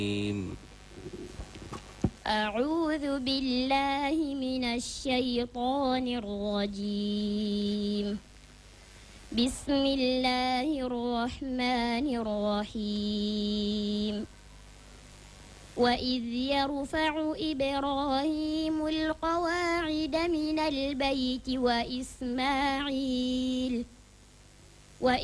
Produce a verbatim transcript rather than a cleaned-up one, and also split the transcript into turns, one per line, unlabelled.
أعوذ بالله من الشيطان الرجيم. بسم الله الرحمن الرحيم. وإذ يرفع إبراهيم القواعد من البيت وإسماعيل